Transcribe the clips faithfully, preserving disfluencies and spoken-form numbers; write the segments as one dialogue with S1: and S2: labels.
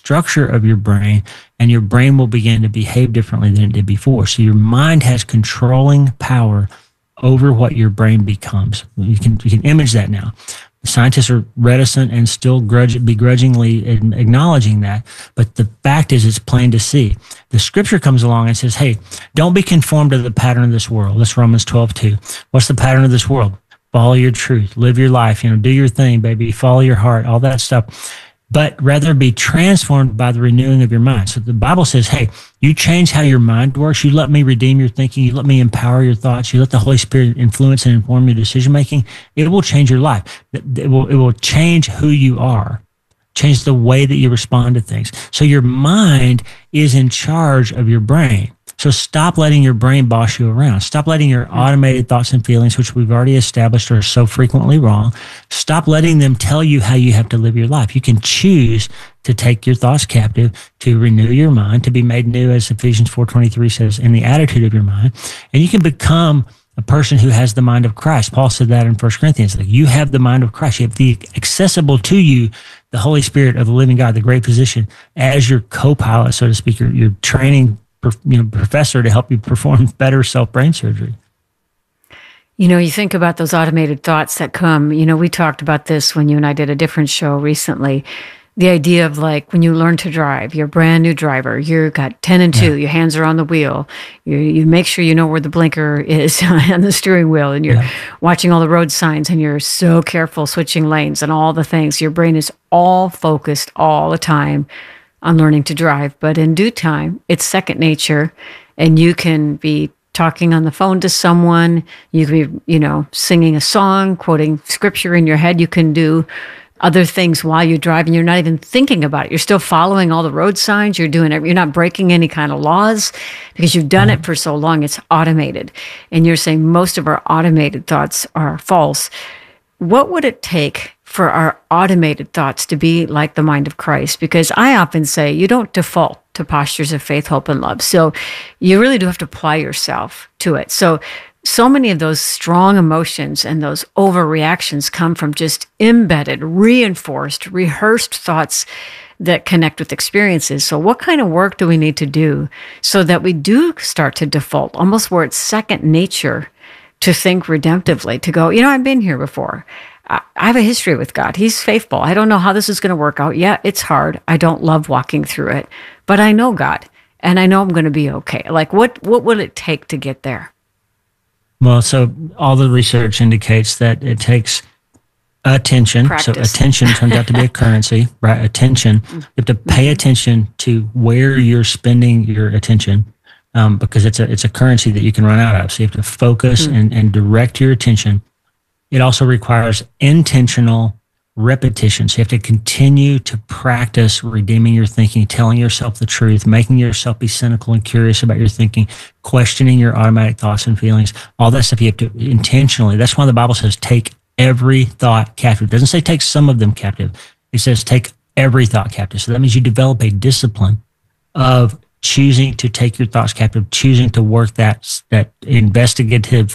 S1: structure of your brain, and your brain will begin to behave differently than it did before. So your mind has controlling power over what your brain becomes. You can you can image that now. Scientists are reticent and still grudge, begrudgingly acknowledging that. But the fact is, it's plain to see. The scripture comes along and says, hey, don't be conformed to the pattern of this world. That's Romans twelve two. What's the pattern of this world? Follow your truth. Live your life. You know, do your thing, baby. Follow your heart. All that stuff. But rather be transformed by the renewing of your mind. So the Bible says, hey, you change how your mind works. You let me redeem your thinking. You let me empower your thoughts. You let the Holy Spirit influence and inform your decision-making. It will change your life. It will, it will change who you are, change the way that you respond to things. So your mind is in charge of your brain. So stop letting your brain boss you around. Stop letting your automated thoughts and feelings, which we've already established are so frequently wrong. Stop letting them tell you how you have to live your life. You can choose to take your thoughts captive, to renew your mind, to be made new, as Ephesians four twenty-three says, in the attitude of your mind. And you can become a person who has the mind of Christ. Paul said that in First Corinthians. Like, you have the mind of Christ. You have the accessible to you, the Holy Spirit of the living God, the great physician, as your co-pilot, so to speak, your, your training you know, professor to help you perform better self-brain surgery.
S2: You know, you think about those automated thoughts that come. You know, we talked about this when you and I did a different show recently. The idea of, like, when you learn to drive, you're a brand new driver, you've got ten and two, yeah. Your hands are on the wheel, you you make sure you know where the blinker is on the steering wheel, and you're yeah. watching all the road signs, and you're so careful switching lanes and all the things. Your brain is all focused all the time on learning to drive. But in due time, it's second nature, and you can be talking on the phone to someone, you can be, you know, singing a song, quoting scripture in your head, you can do other things while you're driving. You're not even thinking about it. You're still following all the road signs. You're doing it. You're not breaking any kind of laws because you've done it for so long. It's automated. And you're saying most of our automated thoughts are false. What would it take for our automated thoughts to be like the mind of Christ? Because I often say you don't default to postures of faith, hope, and love. So you really do have to apply yourself to it. So, so many of those strong emotions and those overreactions come from just embedded, reinforced, rehearsed thoughts that connect with experiences. So what kind of work do we need to do so that we do start to default, almost where it's second nature to think redemptively, to go, you know, I've been here before. I have a history with God. He's faithful. I don't know how this is going to work out. Yeah, it's hard. I don't love walking through it, but I know God, and I know I'm going to be okay. Like, what, what would it take to get there?
S1: Well, so all the research indicates that it takes attention.
S2: Practice.
S1: So attention turns out to be a currency, right? Attention. You have to pay attention to where you're spending your attention. Um, because it's a it's a currency that you can run out of. So you have to focus mm-hmm. and, and direct your attention. It also requires intentional repetition. So you have to continue to practice redeeming your thinking, telling yourself the truth, making yourself be cynical and curious about your thinking, questioning your automatic thoughts and feelings. All that stuff you have to intentionally. That's why the Bible says take every thought captive. It doesn't say take some of them captive. It says take every thought captive. So that means you develop a discipline of choosing to take your thoughts captive, choosing to work that that investigative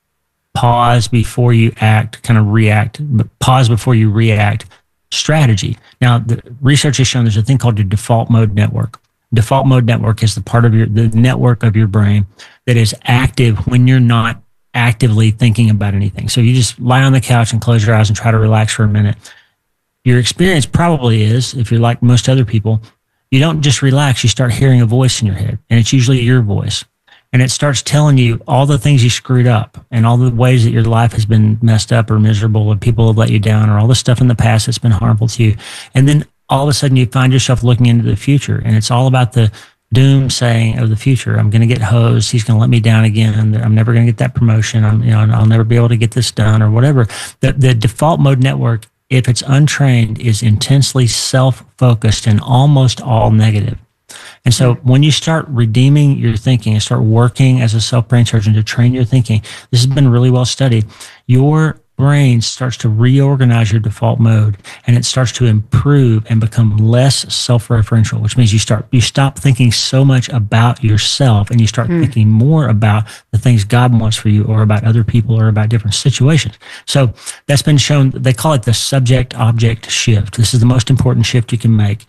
S1: pause before you act, kind of react, but pause before you react strategy. Now, the research has shown there's a thing called your default mode network. Default mode network is the part of your the network of your brain that is active when you're not actively thinking about anything. So you just lie on the couch and close your eyes and try to relax for a minute. Your experience probably is, if you're like most other people, you don't just relax, you start hearing a voice in your head, and it's usually your voice. And it starts telling you all the things you screwed up and all the ways that your life has been messed up or miserable or people have let you down or all the stuff in the past that's been harmful to you. And then all of a sudden you find yourself looking into the future, and it's all about the doom saying of the future. I'm going to get hosed. He's going to let me down again. I'm never going to get that promotion. I'm, you know, I'll never be able to get this done or whatever. The, the default mode network, if it's untrained, is intensely self-focused and almost all negative. And so when you start redeeming your thinking and start working as a self-brain surgeon to train your thinking, this has been really well studied, your brain starts to reorganize your default mode, and it starts to improve and become less self-referential, which means you start you stop thinking so much about yourself and you start mm. thinking more about the things God wants for you or about other people or about different situations. So that's been shown. They call it the subject-object shift. This is the most important shift you can make.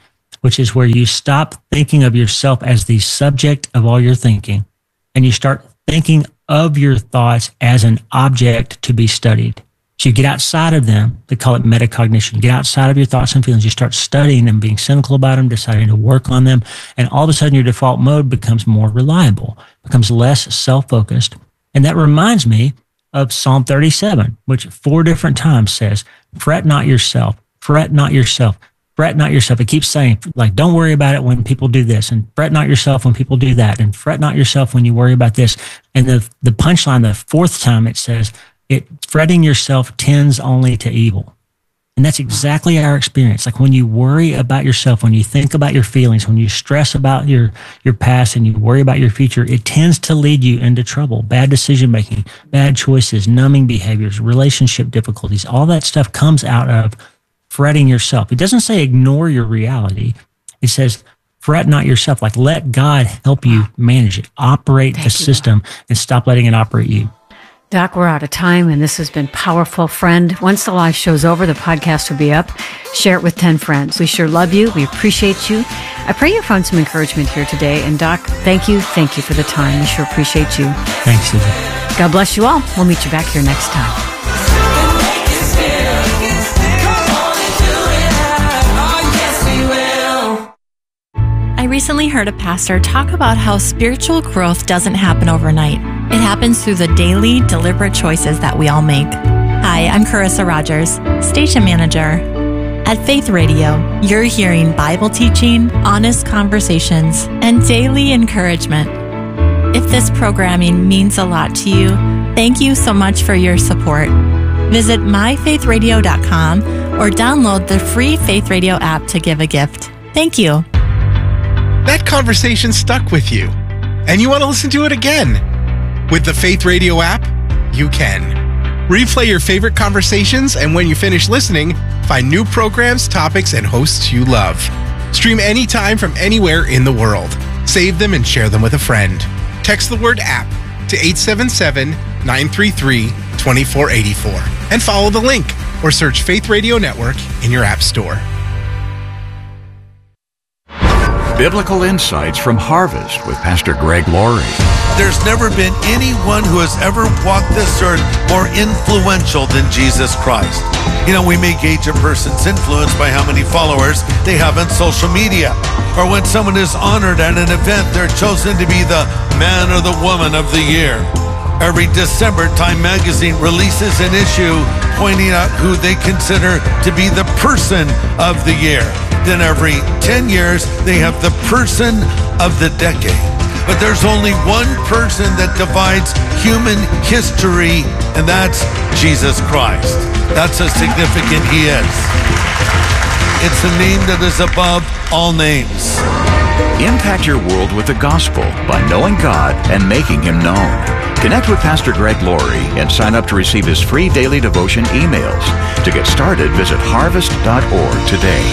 S1: which is where you stop thinking of yourself as the subject of all your thinking, and you start thinking of your thoughts as an object to be studied. So you get outside of them. They call it metacognition. Get outside of your thoughts and feelings. You start studying them, being cynical about them, deciding to work on them. And all of a sudden, your default mode becomes more reliable, becomes less self-focused. And that reminds me of Psalm thirty-seven, which four different times says, fret not yourself, fret not yourself, fret not yourself. It keeps saying, like, don't worry about it when people do this, and fret not yourself when people do that, and fret not yourself when you worry about this. And the, the punchline, the fourth time, it says, it fretting yourself tends only to evil. And that's exactly our experience. Like when you worry about yourself, when you think about your feelings, when you stress about your, your past and you worry about your future, it tends to lead you into trouble, bad decision-making, bad choices, numbing behaviors, relationship difficulties. All that stuff comes out of fretting yourself. It doesn't say ignore your reality. It says fret not yourself. Like let God help you manage it, operate the system, and stop letting it operate you.
S2: Doc, we're out of time, and this has been powerful. Friend, once the live show's over, the podcast will be up. Share it with ten friends. We sure love you. We appreciate you. I pray you found some encouragement here today. And Doc, thank you. Thank you for the time. We sure appreciate you.
S1: Thanks, Susan.
S2: God bless you all. We'll meet you back here next time.
S3: I recently heard a pastor talk about how spiritual growth doesn't happen overnight. It happens through the daily, deliberate choices that we all make. Hi, I'm Carissa Rogers, station manager. At Faith Radio, you're hearing Bible teaching, honest conversations, and daily encouragement. If this programming means a lot to you, thank you so much for your support. Visit my faith radio dot com or download the free Faith Radio app to give a gift. Thank you.
S4: That conversation stuck with you, and you want to listen to it again. With the Faith Radio app, you can. Replay your favorite conversations, and when you finish listening, find new programs, topics, and hosts you love. Stream anytime from anywhere in the world. Save them and share them with a friend. Text the word app to eight seven seven, nine three three, two four eight four and follow the link or search Faith Radio Network in your app store.
S5: Biblical Insights from Harvest with Pastor Greg Laurie.
S6: There's never been anyone who has ever walked this earth more influential than Jesus Christ. You know, we may gauge a person's influence by how many followers they have on social media. Or when someone is honored at an event, they're chosen to be the man or the woman of the year. Every December, Time Magazine releases an issue pointing out who they consider to be the person of the year. Then every ten years, they have the person of the decade. But there's only one person that divides human history, and that's Jesus Christ. That's how significant he is. It's the name that is above all names.
S5: Impact your world with the gospel by knowing God and making him known. Connect with Pastor Greg Laurie and sign up to receive his free daily devotion emails. To get started, visit harvest dot org today.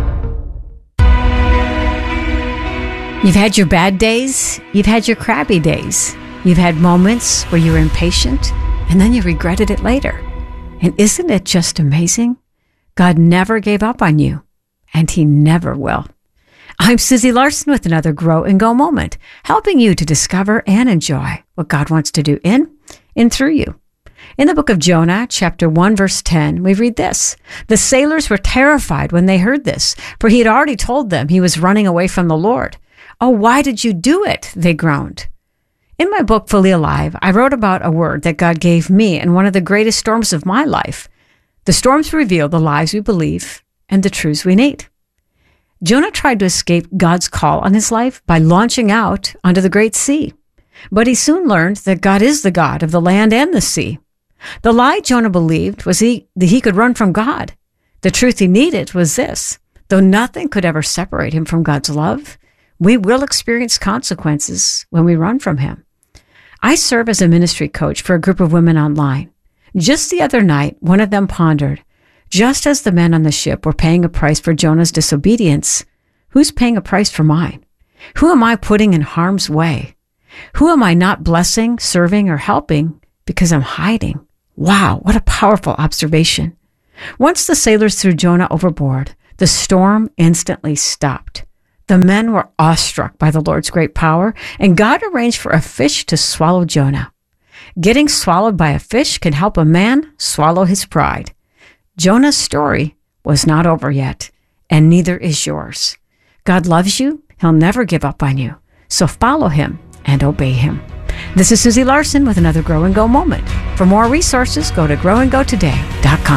S2: You've had your bad days. You've had your crappy days. You've had moments where you were impatient and then you regretted it later. And isn't it just amazing? God never gave up on you, and he never will. I'm Susie Larson with another Grow and Go moment, helping you to discover and enjoy what God wants to do in and through you. In the book of Jonah, chapter one, verse ten, we read this. The sailors were terrified when they heard this, for he had already told them he was running away from the Lord. Oh, why did you do it? They groaned. In my book, Fully Alive, I wrote about a word that God gave me in one of the greatest storms of my life. The storms reveal the lies we believe and the truths we need. Jonah tried to escape God's call on his life by launching out onto the great sea. But he soon learned that God is the God of the land and the sea. The lie Jonah believed was he, that he could run from God. The truth he needed was this. Though nothing could ever separate him from God's love, we will experience consequences when we run from him. I serve as a ministry coach for a group of women online. Just the other night, one of them pondered, just as the men on the ship were paying a price for Jonah's disobedience, who's paying a price for mine? Who am I putting in harm's way? Who am I not blessing, serving, or helping because I'm hiding? Wow, what a powerful observation. Once the sailors threw Jonah overboard, The storm instantly stopped. The men were awestruck by the Lord's great power, and God arranged for a fish to swallow Jonah. Getting swallowed by a fish can help a man swallow his pride. Jonah's story was not over yet, and neither is yours. God loves you. He'll never give up on you. So follow him and obey him. This is Susie Larson with another Grow and Go moment. For more resources, go to grow and go today dot com.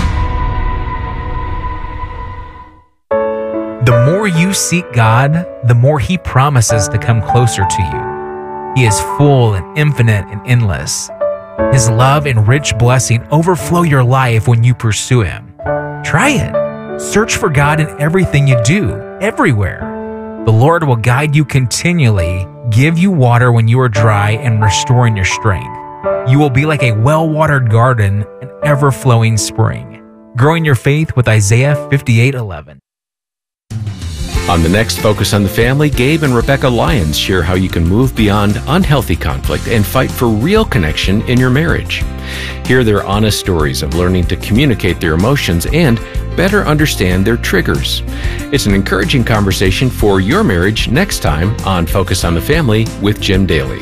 S7: The more you seek God, the more he promises to come closer to you. He is full and infinite and endless. His love and rich blessing overflow your life when you pursue him. Try it. Search for God in everything you do, everywhere. The Lord will guide you continually, give you water when you are dry, and restoring your strength. You will be like a well-watered garden, an ever-flowing spring. Growing your faith with Isaiah fifty-eight eleven.
S8: On the next Focus on the Family, Gabe and Rebecca Lyons share how you can move beyond unhealthy conflict and fight for real connection in your marriage. Hear their honest stories of learning to communicate their emotions and better understand their triggers. It's an encouraging conversation for your marriage next time on Focus on the Family with Jim Daly.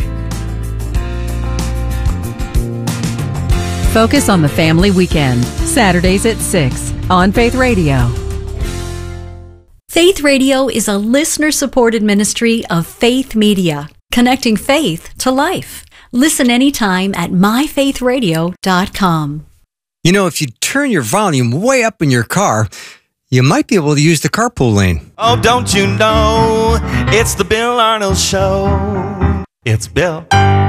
S9: Focus on the Family Weekend, Saturdays at six on Faith Radio.
S10: Faith Radio is a listener-supported ministry of Faith Media, connecting faith to life. Listen anytime at my faith radio dot com.
S11: You know, if you turn your volume way up in your car, you might be able to use the carpool lane.
S12: Oh, don't you know, it's the Bill Arnold Show. It's Bill